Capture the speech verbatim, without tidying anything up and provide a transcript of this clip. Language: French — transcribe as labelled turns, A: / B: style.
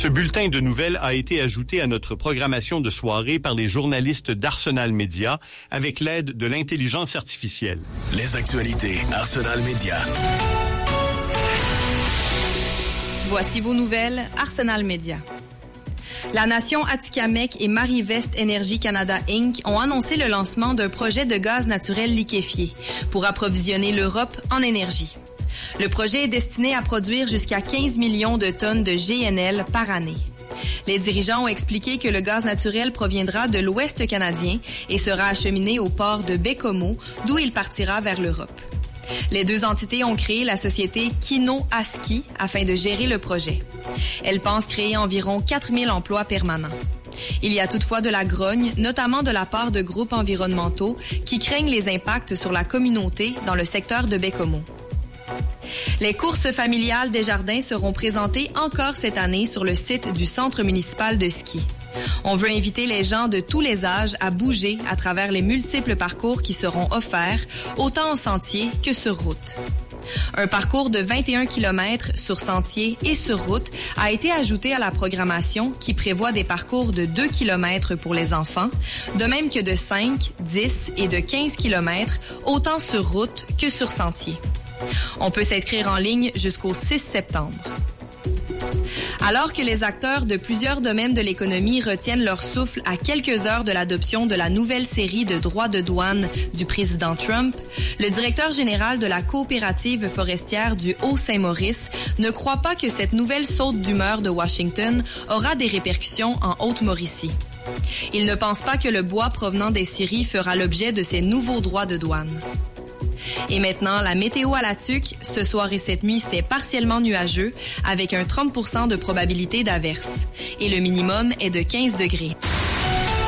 A: Ce bulletin de nouvelles a été ajouté à notre programmation de soirée par les journalistes d'Arsenal Média avec l'aide de l'intelligence artificielle.
B: Les actualités Arsenal Média.
C: Voici vos nouvelles Arsenal Média. La Nation Atikamekw et Marie-Vest Energy Canada Incorporated ont annoncé le lancement d'un projet de gaz naturel liquéfié pour approvisionner l'Europe en énergie. Le projet est destiné à produire jusqu'à quinze millions de tonnes de G N L par année. Les dirigeants ont expliqué que le gaz naturel proviendra de l'Ouest canadien et sera acheminé au port de Baie-Comeau, d'où il partira vers l'Europe. Les deux entités ont créé la société Kino Aski afin de gérer le projet. Elle pense créer environ quatre mille emplois permanents. Il y a toutefois de la grogne, notamment de la part de groupes environnementaux qui craignent les impacts sur la communauté dans le secteur de Baie-Comeau. Les courses familiales des jardins seront présentées encore cette année sur le site du Centre municipal de ski. On veut inviter les gens de tous les âges à bouger à travers les multiples parcours qui seront offerts, autant en sentier que sur route. Un parcours de vingt et un kilomètres sur sentier et sur route a été ajouté à la programmation qui prévoit des parcours de deux kilomètres pour les enfants, de même que de cinq, dix et de quinze kilomètres, autant sur route que sur sentier. On peut s'inscrire en ligne jusqu'au six septembre. Alors que les acteurs de plusieurs domaines de l'économie retiennent leur souffle à quelques heures de l'adoption de la nouvelle série de droits de douane du président Trump, le directeur général de la coopérative forestière du Haut-Saint-Maurice ne croit pas que cette nouvelle saute d'humeur de Washington aura des répercussions en Haute-Mauricie. Il ne pense pas que le bois provenant des scieries fera l'objet de ces nouveaux droits de douane. Et maintenant, la météo à la tuque. Ce soir et cette nuit, c'est partiellement nuageux avec un trente pour cent de probabilité d'averse. Et le minimum est de quinze degrés.